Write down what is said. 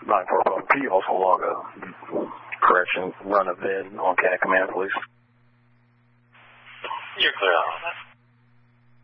945. Can you also log a correction, run a vid on CAD command, please? You're clear on that.